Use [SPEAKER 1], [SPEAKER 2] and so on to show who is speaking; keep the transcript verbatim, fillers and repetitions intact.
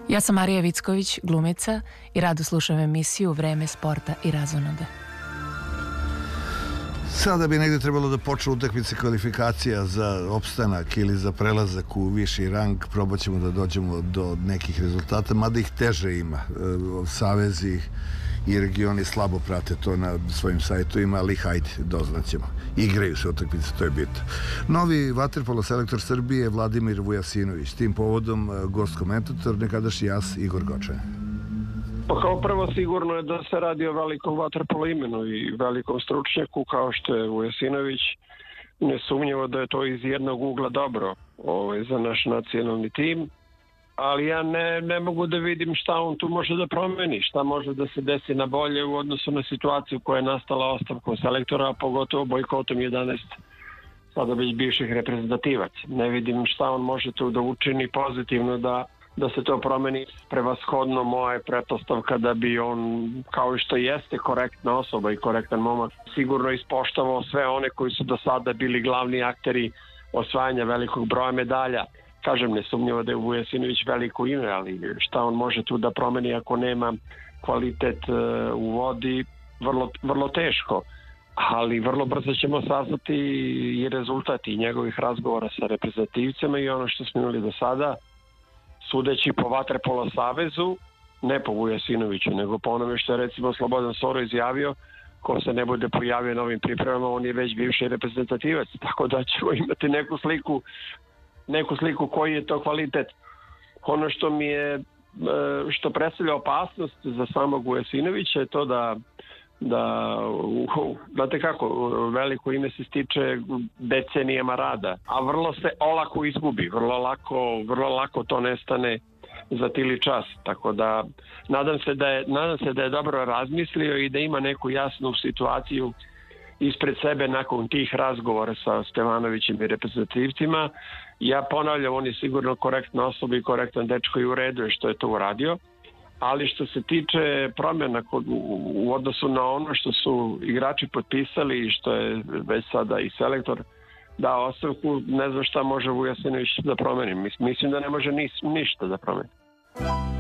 [SPEAKER 1] Ja sam Marija Vicković, glumica, i rado slušam emisiju Vreme sporta i razonode.
[SPEAKER 2] Sada bi negdje trebalo da počne utakmice kvalifikacija za opstanak ili za prelazak u viši rang. Probat ćemo da dođemo do nekih rezultata, mada ih teže ima. Savezi i regioni slabo prate to na svojim sajtovima, ali hajde, doznaćemo. Igraju se utakmice, to je bitno. Novi vaterpolo selektor Srbije Vladimir Vujasinović. Tim povodom gost komentator, nekadašnji jas Igor Gočan.
[SPEAKER 3] Pa kao prvo sigurno je da se radi o velikom vaterpolo imenu i velikom stručnjaku kao što je Vujasinović. Nesumnjivo da je to iz jednog ugla dobro ovaj, za naš nacionalni tim, ali ja ne, ne mogu da vidim šta on tu može da promeni, šta može da se desi na bolje u odnosu na situaciju koja je nastala ostavkom selektora, a pogotovo bojkotom jedanaest sada već bivših reprezentativaca. Ne vidim šta on može tu da učini pozitivno da da se to promeni. Prevashodno moja je pretpostavka da bi on, kao i što jeste korektna osoba i korektan momak, sigurno ispoštovao sve one koji su do sada bili glavni akteri osvajanja velikog broja medalja. Kažem, nesumnjivo da je Vujasinović veliko ime, ali šta on može tu da promeni ako nema kvalitet u vodi, vrlo, vrlo teško. Ali vrlo brzo ćemo saznati i rezultati njegovih razgovora sa reprezentativcima i ono što smo imali do sada, sudeći po Vaterpolo savezu, ne po Vujasinoviću, nego po onome što je recimo Slobodan Soro izjavio, ko se ne bude pojavio na ovim pripremama, on je već bivši reprezentativac, tako da ćemo imati neku sliku, neku sliku koji je to kvalitet. Ono što mi je, što predstavlja opasnost za samog Vujasinovića je to da da, znate kako, veliko ime se stiče decenijama rada, a vrlo se olako izgubi, vrlo lako, vrlo lako to nestane za tili čas, tako da nadam se da je, nadam se da je dobro razmislio i da ima neku jasnu situaciju ispred sebe nakon tih razgovora sa Stevanovićem i reprezentativcima. Ja ponavljam, on je sigurno korektna osoba i korektan dečko i u redu je što je to uradio. Ali što se tiče promjena u odnosu na ono što su igrači potpisali i što je već sada i selektor dao ostavku, ne znam šta može Vujasinović da promeni. Mislim da ne može ni, ništa da promeni.